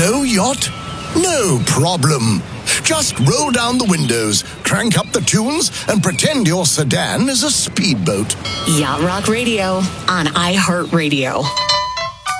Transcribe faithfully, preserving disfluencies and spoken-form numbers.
No yacht? No problem. Just roll down the windows, crank up the tunes, and pretend your sedan is a speedboat. Yacht Rock Radio on iHeartRadio.